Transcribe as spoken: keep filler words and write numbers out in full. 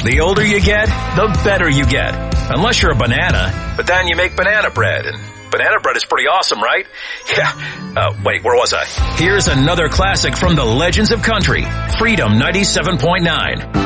The older you get, the better you get. Unless you're a banana, but then you make banana bread, and banana bread is pretty awesome, right? Yeah. Uh, wait, where was I? Here's another classic from the legends of country, Freedom ninety-seven point nine.